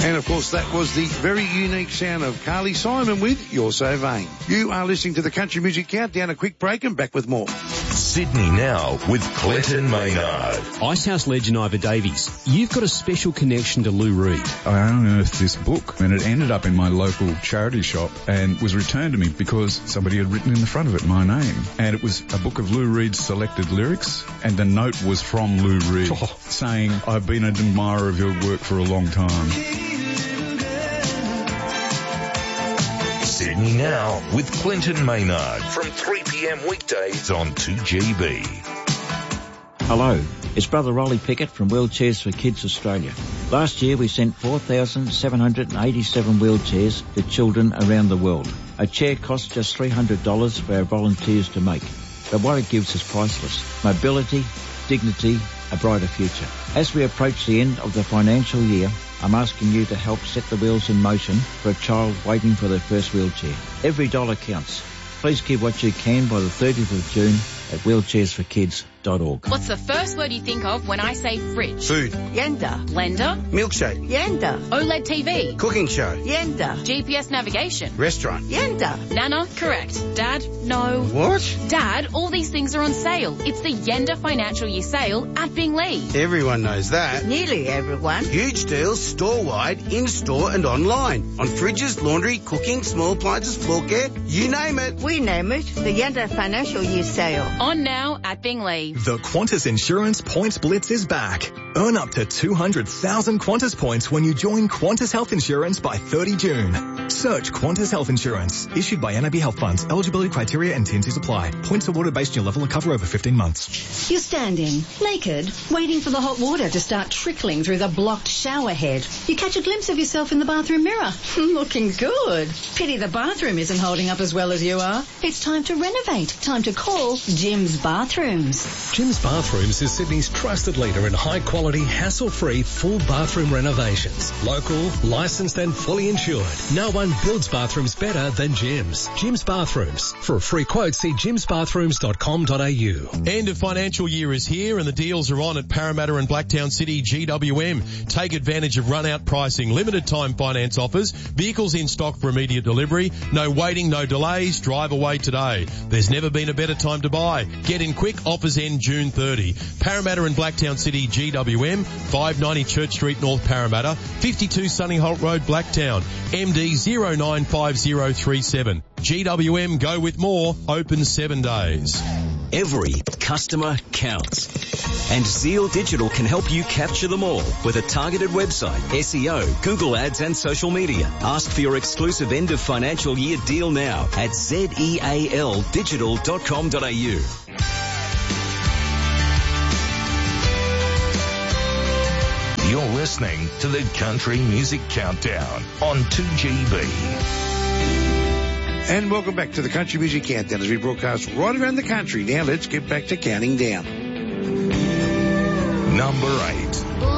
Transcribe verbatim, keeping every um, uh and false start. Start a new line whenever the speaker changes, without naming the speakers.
And of course, that was the very unique sound of Carly Simon with You're So Vain. You are listening to the Country Music Countdown. A quick break and back with more.
Sydney Now with Clinton Maynard.
Icehouse legend Ivor Davies, you've got a special connection to Lou Reed.
I unearthed this book and it ended up in my local charity shop and was returned to me because somebody had written in the front of it my name. And it was a book of Lou Reed's selected lyrics, and the note was from Lou Reed oh. saying, I've been an admirer of your work for a long time.
Sydney Now with Clinton Maynard from three p.m. weekdays on two G B.
Hello, it's Brother Rolly Pickett from Wheelchairs for Kids Australia. Last year we sent four thousand seven hundred eighty-seven wheelchairs to children around the world. A chair costs just three hundred dollars for our volunteers to make, but what it gives is priceless. Mobility, dignity, a brighter future. As we approach the end of the financial year, I'm asking you to help set the wheels in motion for a child waiting for their first wheelchair. Every dollar counts. Please give what you can by the thirtieth of June at wheelchairs for kids dot org.
What's the first word you think of when I say fridge?
Food.
Yenda. Blender.
Milkshake.
Yenda. OLED T V.
Cooking show.
Yenda. G P S navigation.
Restaurant.
Yenda. Nana. Correct. Dad. No.
What?
Dad, all these things are on sale. It's the Yenda Financial Year Sale at Binglee.
Everyone knows that.
Nearly everyone.
Huge deals store-wide, in-store and online. On fridges, laundry, cooking, small appliances, floor care, you name it.
We name it the Yenda Financial Year Sale.
On now at Binglee.
The Qantas Insurance Points Blitz is back. Earn up to two hundred thousand Qantas points when you join Qantas Health Insurance by thirty June. Search Qantas Health Insurance. Issued by N A B Health Funds. Eligibility criteria and T and Cs apply. Points awarded based on your level of cover over fifteen months.
You're standing, naked, waiting for the hot water to start trickling through the blocked shower head. You catch a glimpse of yourself in the bathroom mirror. Looking good. Pity the bathroom isn't holding up as well as you are. It's time to renovate. Time to call Jim's Bathrooms.
Jim's Bathrooms is Sydney's trusted leader in high-quality, hassle-free, full bathroom renovations. Local, licensed and fully insured. No one builds bathrooms better than Jim's. Jim's Bathrooms. For a free quote, see jims bathrooms dot com dot a u.
End of financial year is here and the deals are on at Parramatta and Blacktown City G W M. Take advantage of run-out pricing, limited time finance offers, vehicles in stock for immediate delivery, no waiting, no delays, drive away today. There's never been a better time to buy. Get in quick, offers end June thirtieth. Parramatta and Blacktown City G W M, five ninety Church Street, North Parramatta, fifty-two Sunny Holt Road, Blacktown, M D zero nine five zero three seven. G W M, go with more, open seven days.
Every customer counts. And Zeal Digital can help you capture them all with a targeted website, S E O, Google Ads and social media. Ask for your exclusive end of financial year deal now at zeal digital dot com dot a u.
You're listening to the Country Music Countdown on two G B.
And welcome back to the Country Music Countdown as we broadcast right around the country. Now let's get back to counting down.
Number eight.